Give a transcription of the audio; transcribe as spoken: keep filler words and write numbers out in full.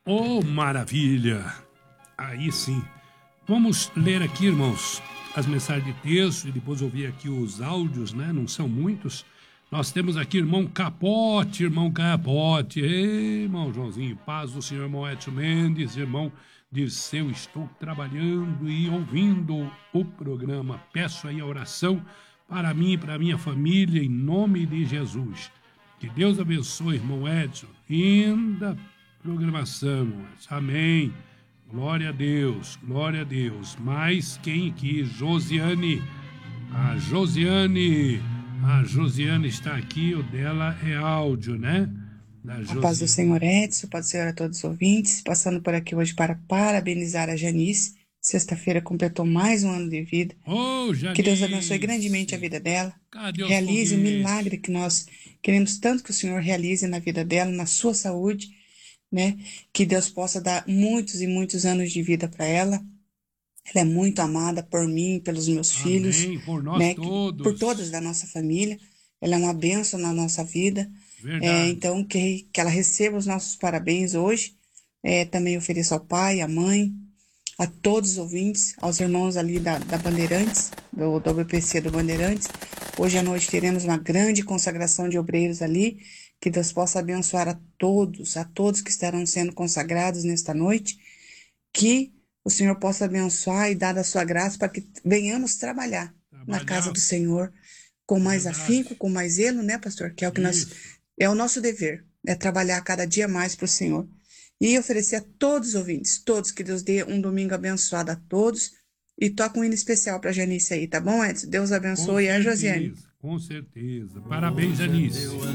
Oh, maravilha! Aí sim. Vamos ler aqui, irmãos, as mensagens de texto e depois ouvir aqui os áudios, né? Não são muitos. Nós temos aqui irmão Capote, irmão Capote. Ei, irmão Joãozinho, paz do senhor, irmão Edson Mendes, irmão Dirceu, estou trabalhando e ouvindo o programa. Peço aí a oração para mim e para a minha família, em nome de Jesus. Que Deus abençoe, irmão Edson. Linda programação, amém. Glória a Deus, glória a Deus. Mais quem aqui? Josiane. A Josiane, a Josiane está aqui, o dela é áudio, né? Da A paz do Senhor Edson, pode ser a todos os ouvintes, passando por aqui hoje para parabenizar a Janice. Sexta-feira completou mais um ano de vida. Oh, Janice. Que Deus abençoe grandemente a vida dela. Cadê os realize o foguetes? milagre que nós queremos tanto que o Senhor realize na vida dela, na sua saúde, né? Que Deus possa dar muitos e muitos anos de vida para ela. Ela é muito amada por mim, pelos meus Amém, filhos, por nós né? todos. Por todos da nossa família. Ela é uma bênção na nossa vida. Verdade. É, então, que, que ela receba os nossos parabéns hoje. É, também ofereço ao pai, à mãe, a todos os ouvintes, aos irmãos ali da, da Bandeirantes, do, do B P C do Bandeirantes. Hoje à noite teremos uma grande consagração de obreiros ali. Que Deus possa abençoar a todos, a todos que estarão sendo consagrados nesta noite. Que o Senhor possa abençoar e dar da sua graça para que venhamos trabalhar, trabalhar. na casa do Senhor com mais Verdade. afinco, com mais zelo, né, pastor? Que é o que Isso. nós é o nosso dever, é trabalhar cada dia mais para o Senhor. E oferecer a todos os ouvintes, todos, que Deus dê um domingo abençoado a todos. E toca um hino especial para a Janice aí, tá bom, Edson? Deus abençoe. E a Josiane. Com certeza. Parabéns, Janice.